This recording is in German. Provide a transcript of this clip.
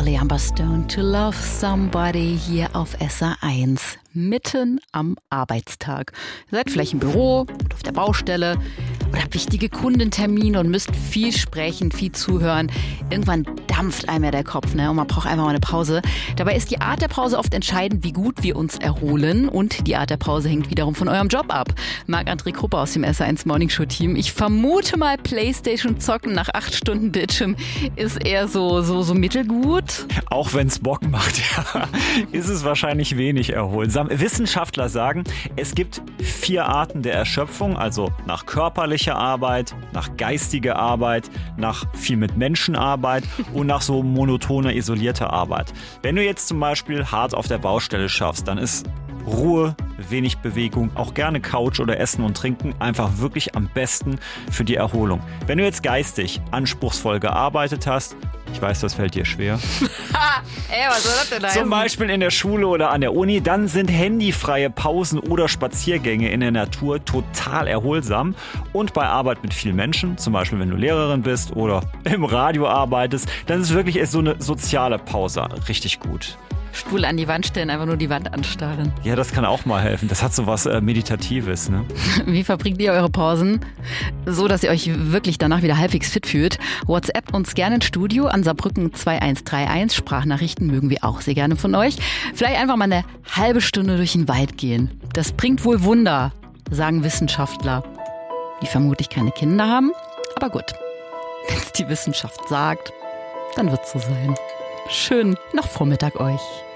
Shirley Amber Stone, To Love Somebody hier auf SR1, mitten am Arbeitstag. Ihr seid vielleicht im Büro oder auf der Baustelle oder habt wichtige Kundentermine und müsst viel sprechen, viel zuhören. Irgendwann dampft einem ja der Kopf, ne? Und man braucht einfach mal eine Pause. Dabei ist die Art der Pause oft entscheidend, wie gut wir uns erholen. Und die Art der Pause hängt wiederum von eurem Job ab. Marc-André Kruppe aus dem SR1 Morning Show Team. Ich vermute mal, Playstation zocken nach 8 Stunden Bildschirm ist eher so mittelgut. Auch wenn es Bock macht, ja, ist es wahrscheinlich wenig erholsam. Wissenschaftler sagen, es gibt 4 Arten der Erschöpfung, also nach körperlicher Arbeit, nach geistiger Arbeit, nach viel mit Menschenarbeit und nach so monotoner, isolierter Arbeit. Wenn du jetzt zum Beispiel hart auf der Baustelle schaffst, dann ist Ruhe, wenig Bewegung, auch gerne Couch oder Essen und Trinken einfach wirklich am besten für die Erholung. Wenn du jetzt geistig anspruchsvoll gearbeitet hast, ich weiß, das fällt dir schwer. Was soll das denn da Zum Beispiel in der Schule oder an der Uni, dann sind handyfreie Pausen oder Spaziergänge in der Natur total erholsam. Und bei Arbeit mit vielen Menschen, zum Beispiel wenn du Lehrerin bist oder im Radio arbeitest, dann ist wirklich so eine soziale Pause richtig gut. Stuhl an die Wand stellen, einfach nur die Wand anstarren. Ja, das kann auch mal helfen. Das hat so was Meditatives, ne? Wie verbringt ihr eure Pausen? So, dass ihr euch wirklich danach wieder halbwegs fit fühlt. WhatsApp uns gerne ins Studio an Saarbrücken 2131. Sprachnachrichten mögen wir auch sehr gerne von euch. Vielleicht einfach mal eine halbe Stunde durch den Wald gehen. Das bringt wohl Wunder, sagen Wissenschaftler, die vermutlich keine Kinder haben. Aber gut, wenn es die Wissenschaft sagt, dann wird's so sein. Schönen Nachvormittag euch.